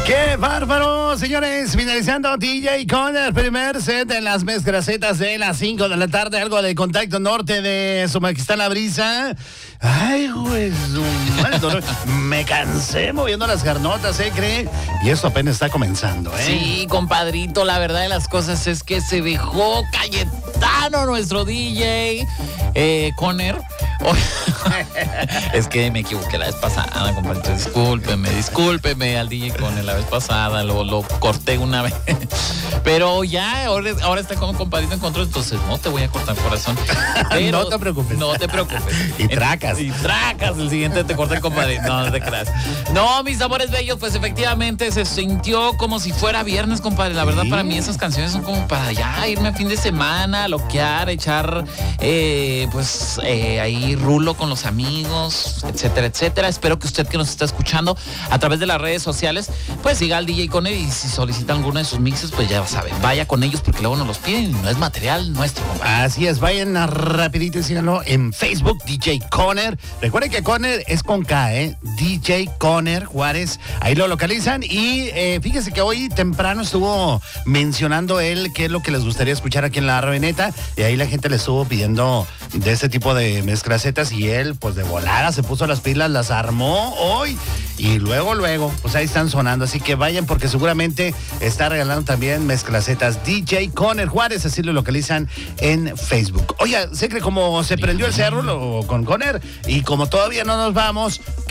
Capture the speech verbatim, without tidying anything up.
¡Qué bárbaro, señores! Finalizando D J con el primer set en las mezclacetas de las cinco de la tarde. Algo de Contacto Norte de Su Majestad la Brisa. Ay, güey, su mal dolor. Me cansé moviendo las garnotas, ¿eh? ¿Cree? Y esto apenas está comenzando, ¿eh? Sí, compadrito, la verdad de las cosas es que se dejó Cayetano, nuestro D J, eh, Conner. Oh, es que me equivoqué la vez pasada, compadrito. Discúlpeme, discúlpeme al D J Conner la vez pasada, lo, lo corté una vez. Pero ya, ahora, ahora está como compadrito en control, entonces no te voy a cortar corazón. Pero, no te preocupes. No te preocupes. Y tracas. Y tracas, el siguiente te corta el compadre. No, no te creas. No, mis amores bellos, pues efectivamente se sintió como si fuera viernes, compadre. La verdad, sí. Para mí esas canciones son como para ya irme a fin de semana, loquear, echar, eh, pues, eh, ahí rulo con los amigos, etcétera, etcétera. Espero que usted que nos está escuchando a través de las redes sociales, pues siga al D J Conner y si solicita alguno de sus mixes, pues ya saben, vaya con ellos porque luego nos los piden y no es material nuestro, compadre. Así es, vayan a rapidito y síganlo en Facebook, D J Conner. Recuerden que Conner es con K, ¿eh? D J Conner Juárez. Ahí lo localizan y eh, fíjese que hoy temprano estuvo mencionando él qué es lo que les gustaría escuchar aquí en la Raveneta y ahí la gente le estuvo pidiendo de ese tipo de mezclacetas y él, pues de volada, se puso las pilas, las armó hoy y luego, luego, pues ahí están sonando. Así que vayan porque seguramente está regalando también mezclacetas D J Conner Juárez, así lo localizan en Facebook. Oiga, sé que como se prendió el cerro lo, con Conner y como todavía no nos vamos,